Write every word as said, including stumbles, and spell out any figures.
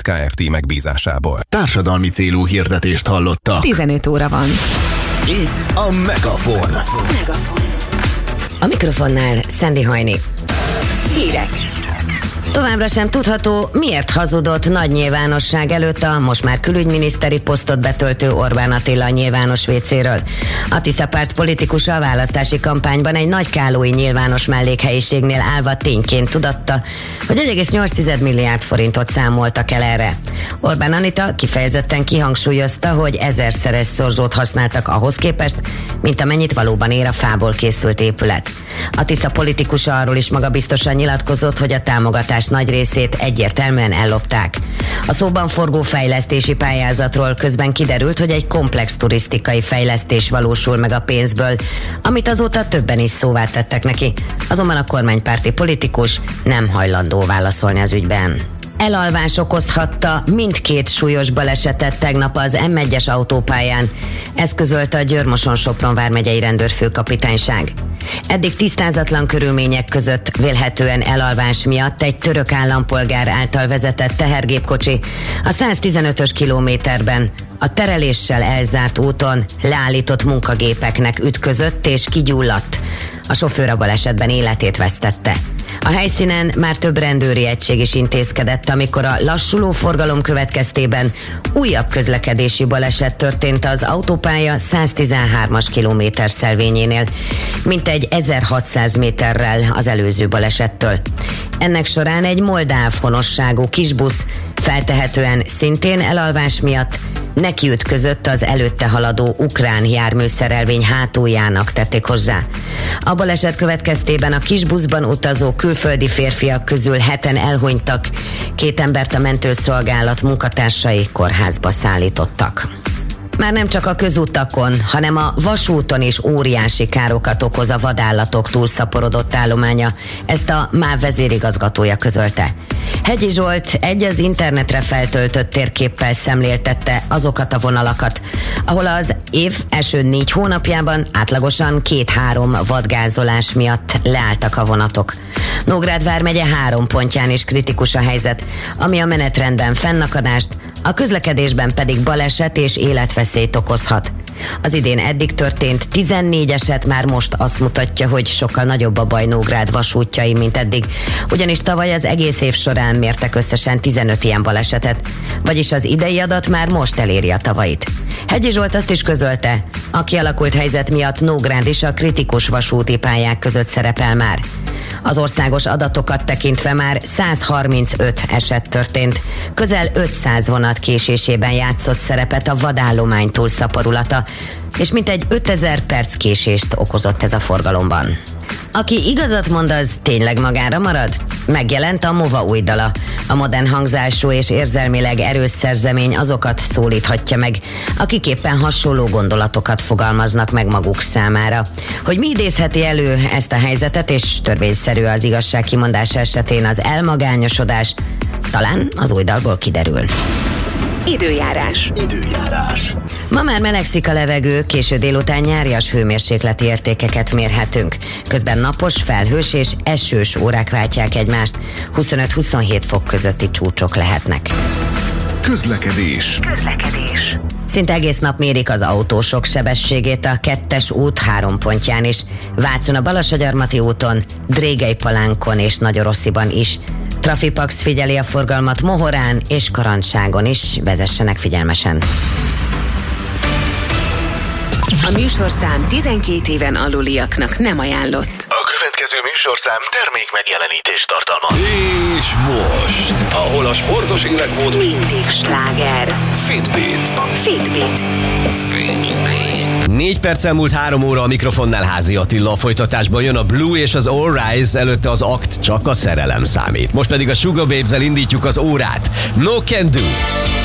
Street Kft. Megbízásából. Társadalmi célú hirdetést hallotta. tizenöt óra van. Itt a Megafon. Megafon. A mikrofonnál Szendi Hajni. Hírek. Továbbra sem tudható, miért hazudott nagy nyilvánosság előtt a most már külügyminiszteri posztot betöltő Orbán Attila nyilvános vécéről. A Tisza párt politikusa a választási kampányban egy nagykálói nyilvános mellékhelyiségnél állva tényként tudatta, hogy egy egész nyolc milliárd forintot számoltak el erre. Orbán Anita kifejezetten kihangsúlyozta, hogy ezerszeres szorzót használtak ahhoz képest, mint amennyit valóban ér a fából készült épület. A Tisza politikusa arról is magabiztosan nyilatkozott, hogy a támogatás nagy részét egyértelműen ellopták. A szóban forgó fejlesztési pályázatról közben kiderült, hogy egy komplex turisztikai fejlesztés valósul meg a pénzből, amit azóta többen is szóvá tettek neki. Azonban a kormánypárti politikus nem hajlandó válaszolni az ügyben. Elalvás okozhatta mindkét súlyos balesetet tegnap az M egyes autópályán. Ezt közölte a Győr-Moson-Sopron vármegyei rendőrfőkapitányság. Eddig tisztázatlan körülmények között vélhetően elalvás miatt egy török állampolgár által vezetett tehergépkocsi a száztizenötös kilométerben a tereléssel elzárt úton leállított munkagépeknek ütközött és kigyulladt. A sofőr a balesetben életét vesztette. A helyszínen már több rendőri egység is intézkedett, amikor a lassuló forgalom következtében újabb közlekedési baleset történt az autópálya száztizenhármas kilométer szelvényénél, mintegy ezerhatszáz méterrel az előző balesettől. Ennek során egy moldáv honosságú kisbusz feltehetően szintén elalvás miatt nekiütközött az előtte haladó ukrán járműszerelvény hátuljának, tették hozzá. A baleset következtében a kisbuszban utazó külföldi férfiak közül heten elhunytak, két embert a mentőszolgálat munkatársai kórházba szállítottak. Már nem csak a közutakon, hanem a vasúton is óriási károkat okoz a vadállatok túlszaporodott állománya, ezt a MÁV vezérigazgatója közölte. Hegyi Zsolt egy az internetre feltöltött térképpel szemléltette azokat a vonalakat, ahol az év első négy hónapjában átlagosan két-három vadgázolás miatt leálltak a vonatok. Nógrád vármegye három pontján is kritikus a helyzet, ami a menetrendben fennakadást, a közlekedésben pedig baleset és életveszélyt okozhat. Az idén eddig történt tizennégy eset már most azt mutatja, hogy sokkal nagyobb a baj Nógrád vasútjai, mint eddig, ugyanis tavaly az egész év során mértek összesen tizenöt ilyen balesetet, vagyis az idei adat már most eléri a tavait. Hegyi Zsolt azt is közölte, a kialakult helyzet miatt Nógrád is a kritikus vasúti pályák között szerepel már. Az országos adatokat tekintve már százharmincöt eset történt, közel ötszáz vonat késésében játszott szerepet a vadállomány túlszaporulata, és mintegy ötezer perc késést okozott ez a forgalomban. Aki igazat mond, az tényleg magára marad? Megjelent a Mova új dala. A modern hangzású és érzelmileg erős szerzemény azokat szólíthatja meg, akik éppen hasonló gondolatokat fogalmaznak meg maguk számára. Hogy mi idézheti elő ezt a helyzetet, és törvényszerű az igazság kimondása esetén az elmagányosodás, talán az új dalból kiderül. Időjárás. Időjárás. Ma már melegszik a levegő, késő délután nyárias hőmérsékleti értékeket mérhetünk. Közben napos, felhős és esős órák váltják egymást. huszonöt-huszonhét fok közötti csúcsok lehetnek. Közlekedés. Közlekedés. Szinte egész nap mérik az autósok sebességét a kettes út három pontján is. Vácon a Balassagyarmati úton, Drégelypalánkon és Nagyorossziban is. Trafipax figyeli a forgalmat Mohorán és Karancságon is, vezessenek figyelmesen. A műsorszám tizenkét éven aluliaknak nem ajánlott. A következő műsorszám termék megjelenítést tartalmaz. És most, ahol a sportos életmód mindig sláger. Fitbit. Fitbit. Fitbit. Négy perccel múlt három óra, a mikrofonnál Házi Attila. A folytatásban jön a Blue és az All Rise, előtte az Akt, csak a szerelem számít. Most pedig a Sugar Babes-el indítjuk az órát. No Can Do.